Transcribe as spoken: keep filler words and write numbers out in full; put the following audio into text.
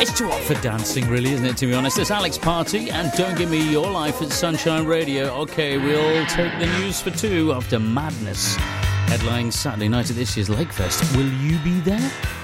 It's too hot for dancing, really, isn't it, to be honest? It's Alex Party, and Don't Give Me Your Life at Sunshine Radio. OK, we'll take the news for two after Madness. Headlining Saturday night at this year's Lakefest. Will you be there?